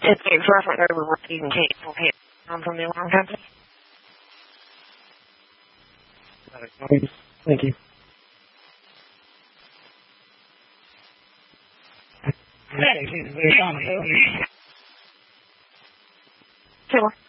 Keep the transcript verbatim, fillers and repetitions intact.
It's a reference over what you can take for pay um, from the alarm company. Thank you. Sure.